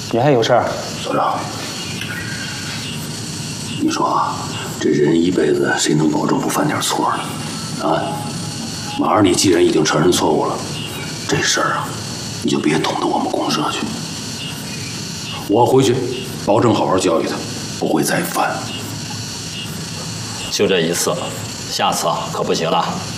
你还有事儿？ 所长，你说啊，这人一辈子谁能保证不犯点错呢？啊，马儿，你既然已经承认错误了，这事儿啊，你就别捅到我们公社去。我回去保证好好教育他，不会再犯。 就这一次，下次啊可不行了。